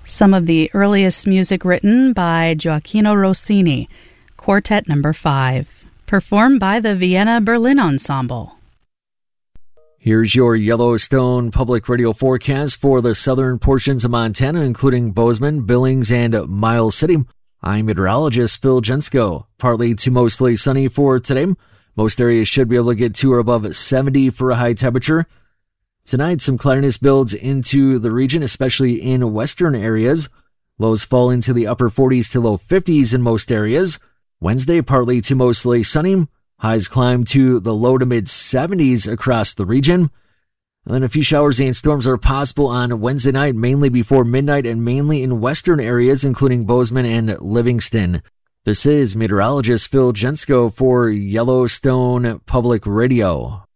Some of the earliest music written by Gioacchino Rossini, Quartet No. 5, performed by the Vienna Berlin Ensemble. Here's your Yellowstone Public Radio forecast for the southern portions of Montana, including Bozeman, Billings, and Miles City. I'm meteorologist Phil Jensko. Partly to mostly sunny for today. Most areas should be able to get to or above 70 for a high temperature. Tonight, some cloudiness builds into the region, especially in western areas. Lows fall into the upper 40s to low 50s in most areas. Wednesday, partly to mostly sunny. Highs climb to the low to mid 70s across the region. And then a few showers and storms are possible on Wednesday night, mainly before midnight and mainly in western areas, including Bozeman and Livingston. This is meteorologist Phil Jensko for Yellowstone Public Radio.